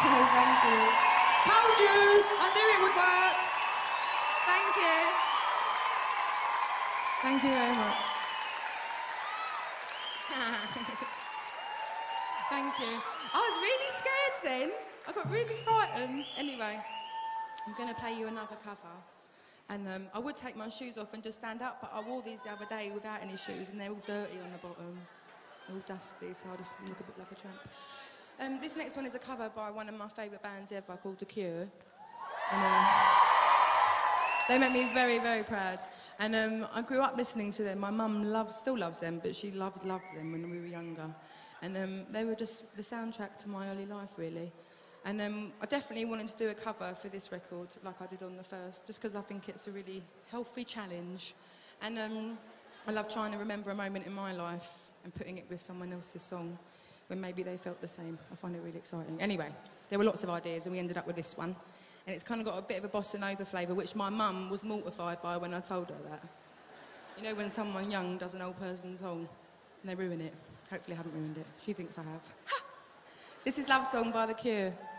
Thank you. Told you! I knew it would work! Thank you. Thank you very much. Thank you. I was really scared then. I got really frightened. Anyway, I'm going to play you another cover. And I would take my shoes off and just stand up, but I wore these the other day without any shoes, and they're all dirty on the bottom. They're all dusty, so I just look a bit like a tramp. This next one is a cover by one of my favourite bands ever called The Cure. And, they make me very, very proud. And I grew up listening to them. My mum still loves them, but she loved them when we were younger. And they were just the soundtrack to my early life, really. And I definitely wanted to do a cover for this record, like I did on the first, just because I think it's a really healthy challenge. And I love trying to remember a moment in my life and putting it with someone else's song when maybe they felt the same. I find it really exciting. Anyway, there were lots of ideas, and we ended up with this one. And it's kind of got a bit of a bossa nova flavour, which my mum was mortified by when I told her that. You know when someone young does an old person's song and they ruin it? Hopefully I haven't ruined it. She thinks I have. This is Love Song by The Cure.